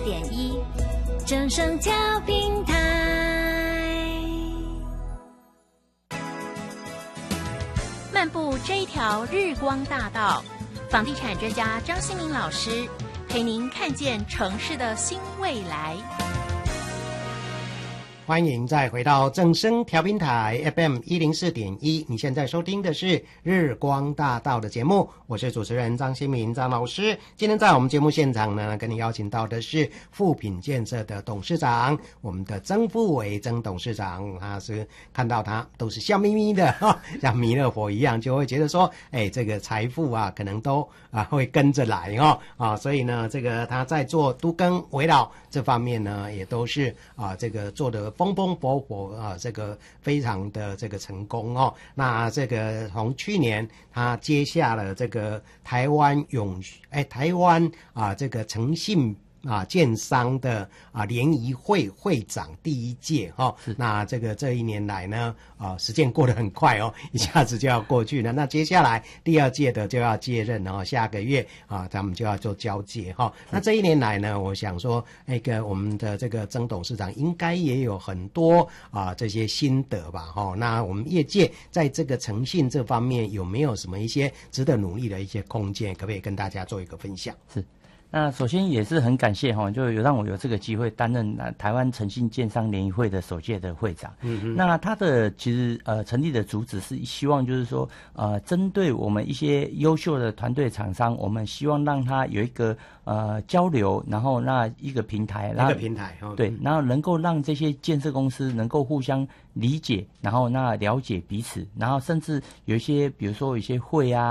104.1正声调频台。漫步这一条日光大道，房地产专家张新民老师陪您看见城市的新未来。 欢迎再回到正声调频台 FM 104.1，你现在收听的是日光大道的节目，我是主持人张新民张老师。今天在我们节目现场呢，跟你邀请到的是富品建设的董事长，我们的曾富伟曾董事长，他是看到他都是笑眯眯的，像弥勒佛一样，就会觉得说，这个财富啊，可能都会跟着来所以呢，这个他在做都更围绕这方面呢，也都是这个做的风风火火这个非常的这个成功那这个从去年他接下了这个台湾这个诚信建商的联谊会会长第一届那这一年来呢时间过得很快一下子就要过去了。那接下来第二届的就要接任下个月咱们就要做交接那这一年来呢，我想说我们的这个曾董事长应该也有很多这些心得吧那我们业界在这个诚信这方面有没有什么一些值得努力的一些空间，可不可以跟大家做一个分享？ 是。那首先也是很感谢就有让我有这个机会担任台湾诚信建商联谊会的首届的会长。那他的其实成立的主旨是希望就是说针对我们一些优秀的团队厂商，我们希望让他有一个交流，然后那一个平台，对，然后能够让这些建设公司能够互相理解，然后那了解彼此，然后甚至有一些比如说有一些会